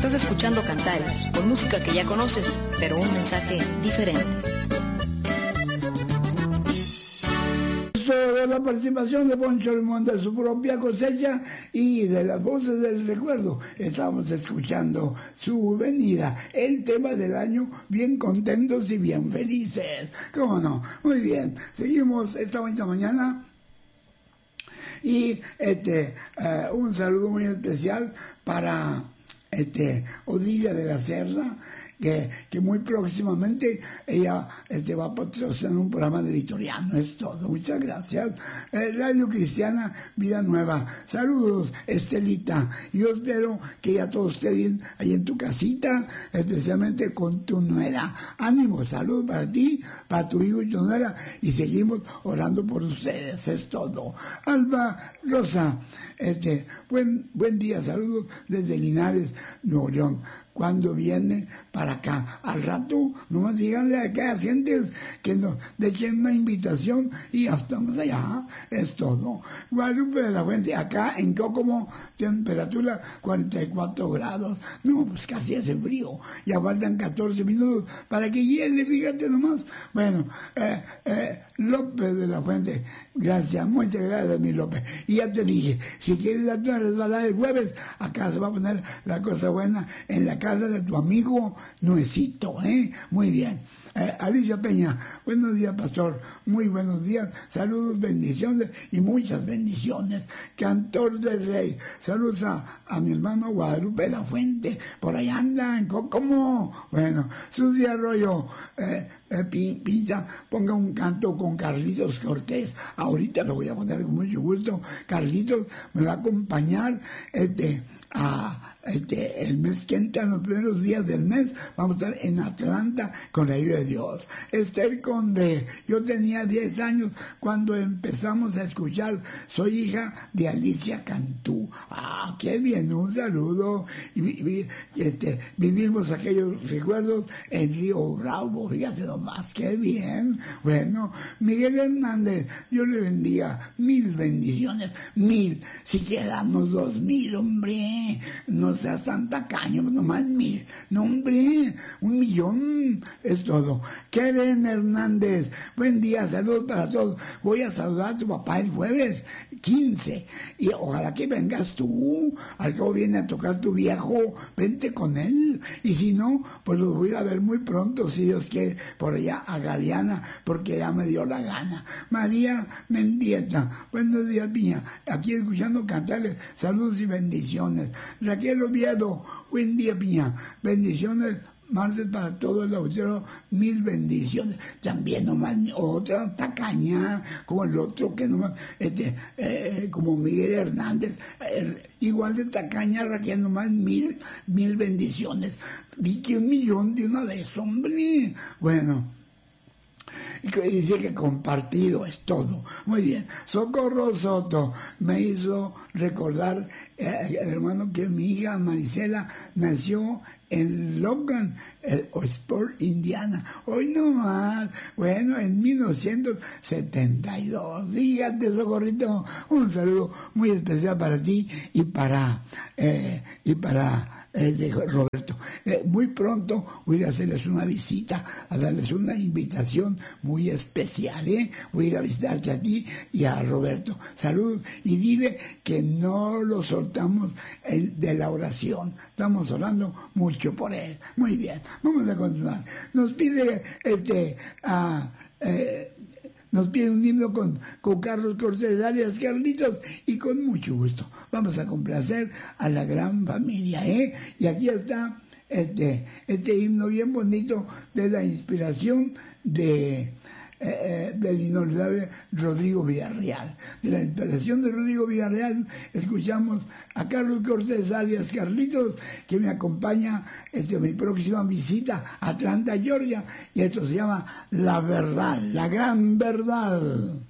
Estás escuchando Cantares, con música que ya conoces, pero un mensaje diferente. De la participación de Poncho Limón de su propia cosecha y de las voces del recuerdo, estamos escuchando Su venida, el tema del año, bien contentos y bien felices. ¿Cómo no? Muy bien, seguimos esta bonita mañana. Y un saludo muy especial para Odilia de la Cerda, que muy próximamente ella va a patrocinar un programa de Vitoriano. Es todo, muchas gracias. Radio Cristiana Vida Nueva, saludos Estelita, yo espero que ya todo esté bien ahí en tu casita, especialmente con tu nuera. Ánimo, salud para ti, para tu hijo y tu nuera, y seguimos orando por ustedes, es todo. Alba Rosa, buen día, saludos desde Linares, Nuevo León. Cuando viene para acá, al rato, nomás díganle a cada gentes que nos dejen una invitación y ya estamos allá, es todo. Guadalupe de la Fuente, acá en Cócomo, temperatura 44 grados, no, pues casi hace frío, ya faltan 14 minutos para que hiele, fíjate nomás. Bueno, López de la Fuente, gracias, muchas gracias mi López. Y ya te dije, si quieres darte una resbalada el jueves, acá se va a poner la cosa buena en la casa de tu amigo Nuecito, muy bien. Alicia Peña, buenos días pastor, muy buenos días, saludos, bendiciones y muchas bendiciones. Cantor del Rey, saludos a mi hermano Guadalupe La Fuente, por allá andan, ¿cómo? Bueno, Susi Arroyo, Pinza, ponga un canto con Carlitos Cortés, ahorita lo voy a poner con mucho gusto. Carlitos me va a acompañar el mes que entra, en los primeros días del mes, vamos a estar en Atlanta con la ayuda de Dios. Esther Conde, yo tenía 10 años cuando empezamos a escuchar, soy hija de Alicia Cantú. Ah, qué bien, un saludo. Y vivimos aquellos recuerdos en Río Bravo, fíjate nomás, qué bien. Bueno, Miguel Hernández, Dios le bendiga, 1000 bendiciones, 1000, si quedamos 2000, hombre, no seas tan tacaño, nomás 1000, no hombre, 1,000,000, es todo. Keren Hernández, buen día, saludos para todos. Voy a saludar a tu papá el jueves 15 y ojalá que vengas tú, al cabo viene a tocar tu viejo, vente con él, y si no, pues los voy a ver muy pronto, si Dios quiere, por allá a Galeana, porque ya me dio la gana. María Mendieta, buenos días mía, aquí escuchando cantarles, saludos y bendiciones. Raquel Oviedo, buen día mía, bendiciones, martes para todo el auditorio, 1000 bendiciones. También nomás otra tacaña, como el otro que nomás, como Miguel Hernández, igual de tacaña, Raquel, nomás 1000 bendiciones. Dije 1,000,000 de una vez, hombre. Bueno. Y que dice que compartido es todo. Muy bien. Socorro Soto me hizo recordar, hermano, que mi hija Marisela nació en Logan, Sport, Indiana. Hoy no más. Bueno, en 1972. Fíjate, Socorrito, un saludo muy especial para ti y para Roberto. Muy pronto voy a ir a hacerles una visita, a darles una invitación muy especial, voy a ir a visitarte a ti y a Roberto. Salud, y dile que no lo soltamos de la oración, estamos orando mucho por él. Muy bien, vamos a continuar. Nos pide nos pide un himno con Carlos Cortés alias Carlitos, y con mucho gusto vamos a complacer a la gran familia, y aquí está este himno bien bonito de la inspiración del inolvidable Rodrigo Villarreal. De la inspiración de Rodrigo Villarreal escuchamos a Carlos Cortés alias Carlitos, que me acompaña en mi próxima visita a Atlanta, Georgia, y esto se llama La Verdad, la gran verdad.